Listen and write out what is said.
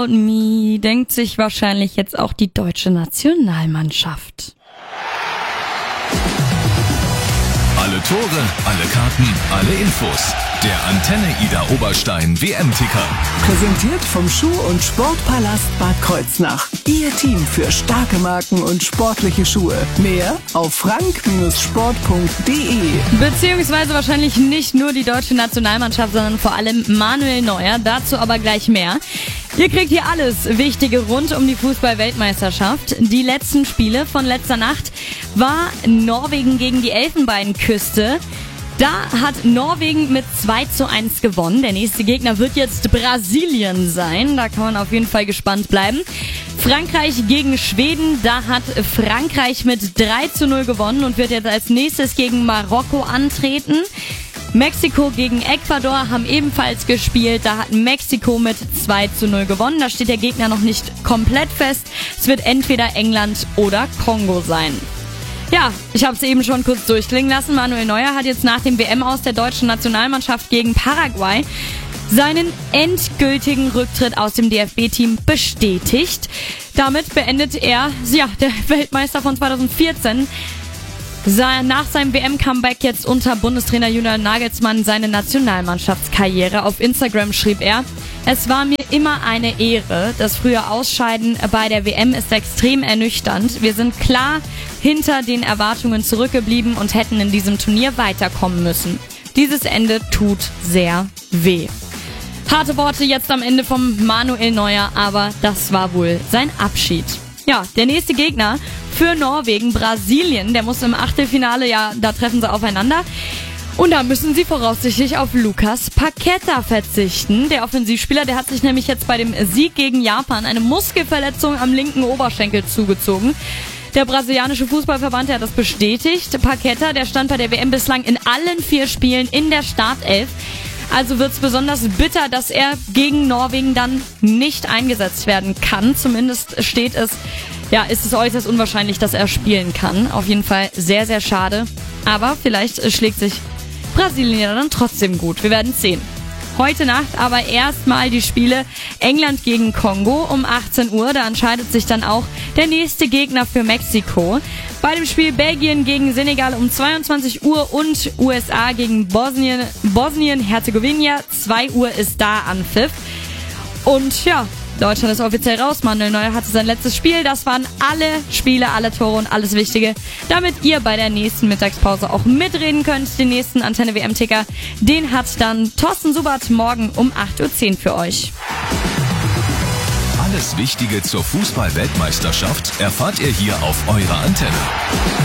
Me denkt sich wahrscheinlich jetzt auch die deutsche Nationalmannschaft. Alle Tore, alle Karten, alle Infos. Der Antenne Ida Oberstein WM-Ticker. Präsentiert vom Schuh- und Sportpalast Bad Kreuznach. Ihr Team für starke Marken und sportliche Schuhe. Mehr auf frank-sport.de. Beziehungsweise wahrscheinlich nicht nur die deutsche Nationalmannschaft, sondern vor allem Manuel Neuer. Dazu aber gleich mehr. Ihr kriegt hier alles Wichtige rund um die Fußball-Weltmeisterschaft. Die letzten Spiele von letzter Nacht war Norwegen gegen die Elfenbeinküste. Da hat Norwegen mit 2:1 gewonnen. Der nächste Gegner wird jetzt Brasilien sein. Da kann man auf jeden Fall gespannt bleiben. Frankreich gegen Schweden. Da hat Frankreich mit 3:0 gewonnen und wird jetzt als nächstes gegen Marokko antreten. Mexiko gegen Ecuador haben ebenfalls gespielt. Da hat Mexiko mit 2:0 gewonnen. Da steht der Gegner noch nicht komplett fest. Es wird entweder England oder Kongo sein. Ja, ich habe es eben schon kurz durchklingen lassen. Manuel Neuer hat jetzt nach dem WM-Aus der deutschen Nationalmannschaft gegen Paraguay seinen endgültigen Rücktritt aus dem DFB-Team bestätigt. Damit beendet er, der Weltmeister von 2014, nach seinem WM-Comeback jetzt unter Bundestrainer Julian Nagelsmann seine Nationalmannschaftskarriere. Auf Instagram schrieb er: Es war mir immer eine Ehre. Das frühe Ausscheiden bei der WM ist extrem ernüchternd. Wir sind klar hinter den Erwartungen zurückgeblieben und hätten in diesem Turnier weiterkommen müssen. Dieses Ende tut sehr weh. Harte Worte jetzt am Ende vom Manuel Neuer, aber das war wohl sein Abschied. Ja, der nächste Gegner für Norwegen, Brasilien, der muss im Achtelfinale, da treffen sie aufeinander. Und da müssen sie voraussichtlich auf Lucas Paqueta verzichten. Der Offensivspieler, der hat sich nämlich jetzt bei dem Sieg gegen Japan eine Muskelverletzung am linken Oberschenkel zugezogen. Der brasilianische Fußballverband, der hat das bestätigt. Paqueta, der stand bei der WM bislang in allen 4 Spielen in der Startelf. Also wird's besonders bitter, dass er gegen Norwegen dann nicht eingesetzt werden kann. Zumindest ist es äußerst unwahrscheinlich, dass er spielen kann. Auf jeden Fall sehr, sehr schade. Aber vielleicht schlägt sich Brasilien dann trotzdem gut. Wir werden es sehen. Heute Nacht aber erstmal die Spiele England gegen Kongo um 18 Uhr. Da entscheidet sich dann auch der nächste Gegner für Mexiko. Bei dem Spiel Belgien gegen Senegal um 22 Uhr und USA gegen Bosnien-Herzegowina. 2 Uhr ist da Anpfiff. Und Deutschland ist offiziell raus. Manuel Neuer hatte sein letztes Spiel. Das waren alle Spiele, alle Tore und alles Wichtige, damit ihr bei der nächsten Mittagspause auch mitreden könnt. Den nächsten Antenne WM-Ticker, den hat dann Thorsten Subert morgen um 8:10 Uhr für euch. Alles Wichtige zur Fußball-Weltmeisterschaft erfahrt ihr hier auf eurer Antenne.